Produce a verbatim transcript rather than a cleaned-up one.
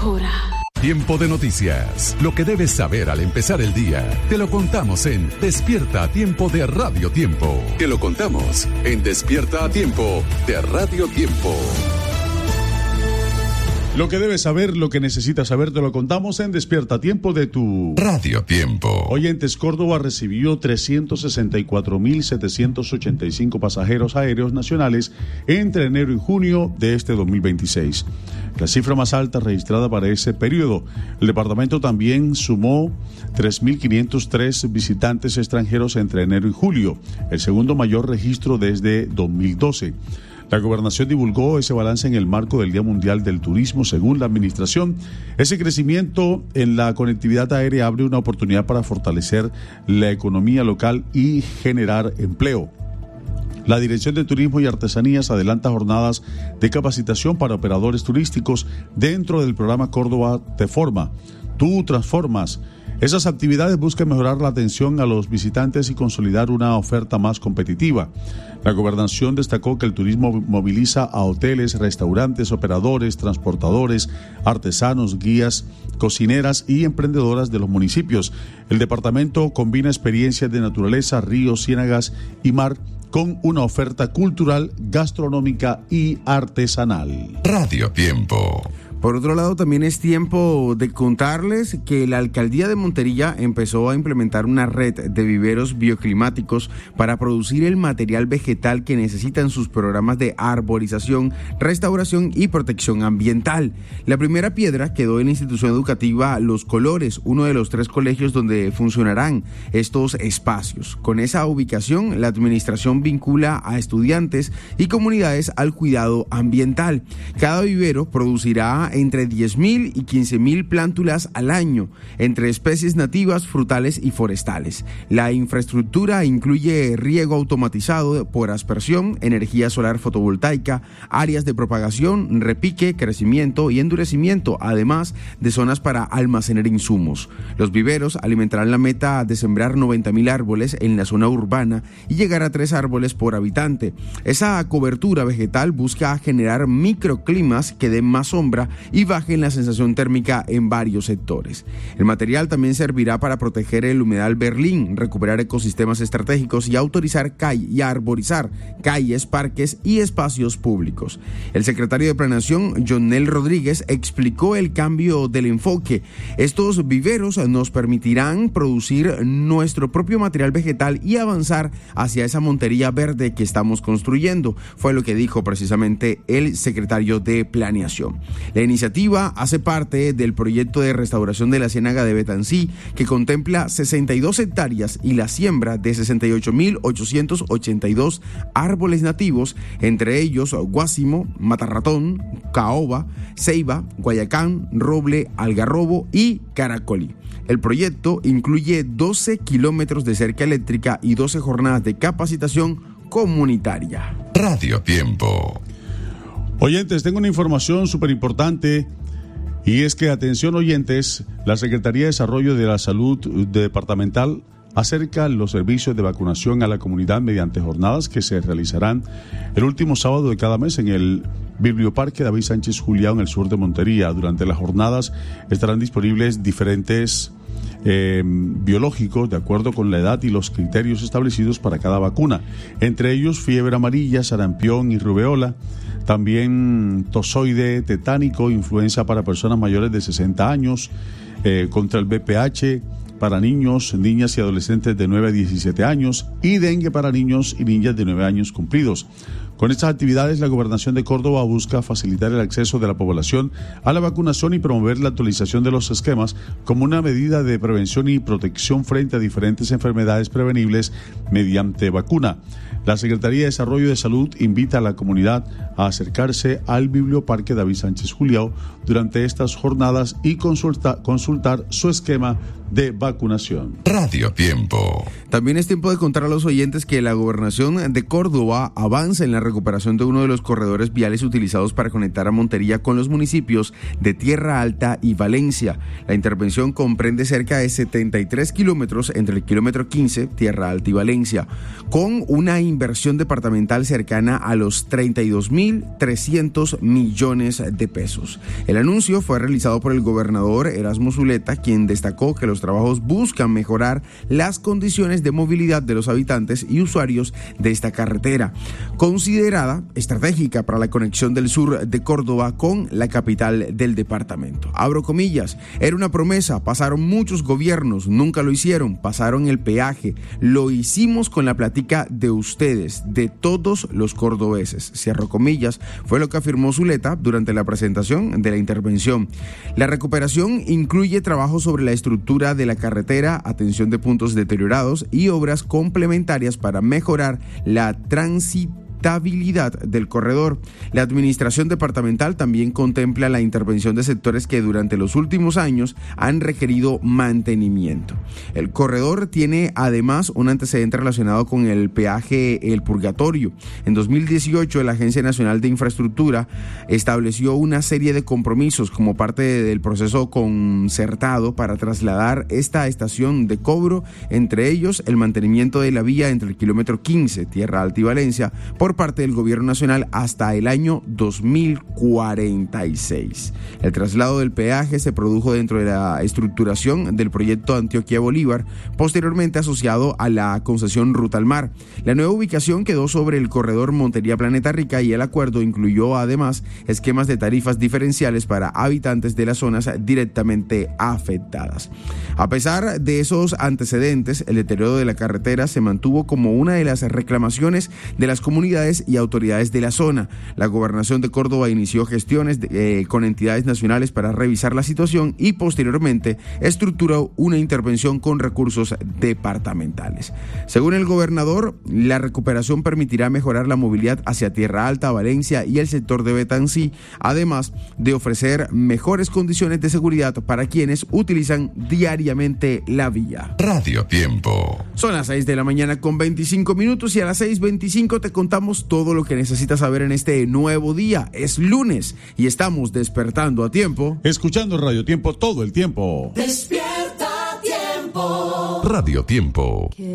oscura. Tiempo de noticias. Lo que debes saber al empezar el día. Te lo contamos en Despierta a Tiempo de Radio Tiempo. Te lo contamos en Despierta a Tiempo de Radio Tiempo. Lo que debes saber, lo que necesitas saber, te lo contamos en Despierta a Tiempo de tu Radio Tiempo. Oyentes, Córdoba recibió trescientos sesenta y cuatro mil setecientos ochenta y cinco pasajeros aéreos nacionales entre enero y junio de este dos mil veintiséis. La cifra más alta registrada para ese periodo. El departamento también sumó tres mil quinientos tres visitantes extranjeros entre enero y julio, el segundo mayor registro desde dos mil doce. La gobernación divulgó ese balance en el marco del Día Mundial del Turismo. Según la administración, ese crecimiento en la conectividad aérea abre una oportunidad para fortalecer la economía local y generar empleo. La Dirección de Turismo y Artesanías adelanta jornadas de capacitación para operadores turísticos dentro del programa Córdoba Te Forma. Tú transformas. Esas actividades buscan mejorar la atención a los visitantes y consolidar una oferta más competitiva. La gobernación destacó que el turismo moviliza a hoteles, restaurantes, operadores, transportadores, artesanos, guías, cocineras y emprendedoras de los municipios. El departamento combina experiencias de naturaleza, ríos, ciénagas y mar con una oferta cultural, gastronómica y artesanal. Radio Tiempo. Por otro lado, también es tiempo de contarles que la Alcaldía de Montería empezó a implementar una red de viveros bioclimáticos para producir el material vegetal que necesitan sus programas de arborización, restauración y protección ambiental. La primera piedra quedó en la institución educativa Los Colores, uno de los tres colegios donde funcionarán estos espacios. Con esa ubicación, la administración vincula a estudiantes y comunidades al cuidado ambiental. Cada vivero producirá entre diez mil y quince mil plántulas al año, entre especies nativas, frutales y forestales. La infraestructura incluye riego automatizado por aspersión, energía solar fotovoltaica, áreas de propagación, repique, crecimiento y endurecimiento, además de zonas para almacenar insumos. Los viveros alimentarán la meta de sembrar noventa mil árboles en la zona urbana y llegar a tres árboles por habitante. Esa cobertura vegetal busca generar microclimas que den más sombra y bajen la sensación térmica en varios sectores. El material también servirá para proteger el humedal Berlín, recuperar ecosistemas estratégicos y autorizar calle y arborizar calles, parques y espacios públicos. El secretario de Planeación, Jonel Rodríguez, explicó el cambio del enfoque. Estos viveros nos permitirán producir nuestro propio material vegetal y avanzar hacia esa Montería verde que estamos construyendo, fue lo que dijo precisamente el secretario de Planeación. La iniciativa hace parte del proyecto de restauración de la ciénaga de Betancí, que contempla sesenta y dos hectáreas y la siembra de sesenta y ocho mil ochocientos ochenta y dos árboles nativos, entre ellos guásimo, matarratón, caoba, ceiba, guayacán, roble, algarrobo y caracolí. El proyecto incluye doce kilómetros de cerca eléctrica y doce jornadas de capacitación comunitaria. Radio Tiempo. Oyentes, tengo una información súper importante y es que, atención oyentes, la Secretaría de Desarrollo de la Salud Departamental acerca los servicios de vacunación a la comunidad mediante jornadas que se realizarán el último sábado de cada mes en el Biblioparque David Sánchez Julião en el sur de Montería. Durante las jornadas estarán disponibles diferentes Eh, biológicos de acuerdo con la edad y los criterios establecidos para cada vacuna, entre ellos fiebre amarilla, sarampión y rubeola, también tozoide, tetánico, influenza para personas mayores de sesenta años, eh, contra el V P H para niños, niñas y adolescentes de nueve a diecisiete años y dengue para niños y niñas de nueve años cumplidos. Con estas actividades, la Gobernación de Córdoba busca facilitar el acceso de la población a la vacunación y promover la actualización de los esquemas como una medida de prevención y protección frente a diferentes enfermedades prevenibles mediante vacuna. La Secretaría de Desarrollo de Salud invita a la comunidad a acercarse al Biblioparque David Sánchez Julião durante estas jornadas y consulta, consultar su esquema de vacunación. Radio Tiempo. También es tiempo de contar a los oyentes que la Gobernación de Córdoba avanza en la recuperación de uno de los corredores viales utilizados para conectar a Montería con los municipios de Tierra Alta y Valencia. La intervención comprende cerca de setenta y tres kilómetros entre el kilómetro quince, Tierra Alta y Valencia, con una inversión departamental cercana a los treinta y dos mil trescientos millones de pesos. El anuncio fue realizado por el gobernador Erasmo Zuleta, quien destacó que los trabajos buscan mejorar las condiciones de movilidad de los habitantes y usuarios de esta carretera, considerada estratégica para la conexión del sur de Córdoba con la capital del departamento. Abro comillas, era una promesa, pasaron muchos gobiernos, nunca lo hicieron, pasaron el peaje, lo hicimos con la plática de ustedes, de todos los cordobeses, cierro comillas, fue lo que afirmó Zuleta durante la presentación de la intervención. La recuperación incluye trabajo sobre la estructura de la carretera, atención de puntos deteriorados y obras complementarias para mejorar la transitabilidad del corredor. La administración departamental también contempla la intervención de sectores que durante los últimos años han requerido mantenimiento. El corredor tiene además un antecedente relacionado con el peaje El Purgatorio. En dos mil dieciocho, la Agencia Nacional de Infraestructura estableció una serie de compromisos como parte del proceso concertado para trasladar esta estación de cobro, entre ellos el mantenimiento de la vía entre el kilómetro quince, Tierra Alta y Valencia, por parte del gobierno nacional hasta el año dos mil cuarenta y seis. El traslado del peaje se produjo dentro de la estructuración del proyecto Antioquia Bolívar, posteriormente asociado a la concesión Ruta al Mar. La nueva ubicación quedó sobre el corredor Montería Planeta Rica y el acuerdo incluyó además esquemas de tarifas diferenciales para habitantes de las zonas directamente afectadas. A pesar de esos antecedentes, el deterioro de la carretera se mantuvo como una de las reclamaciones de las comunidades y autoridades de la zona. La Gobernación de Córdoba inició gestiones de, eh, con entidades nacionales para revisar la situación y posteriormente estructuró una intervención con recursos departamentales. Según el gobernador, la recuperación permitirá mejorar la movilidad hacia Tierra Alta, Valencia y el sector de Betancí, además de ofrecer mejores condiciones de seguridad para quienes utilizan diariamente la vía. Radio Tiempo. Son las seis de la mañana con veinticinco minutos y a las seis veinticinco te contamos todo lo que necesitas saber en este nuevo día. Es lunes y estamos despertando a tiempo. Escuchando Radio Tiempo todo el tiempo. Despierta a tiempo. Radio Tiempo.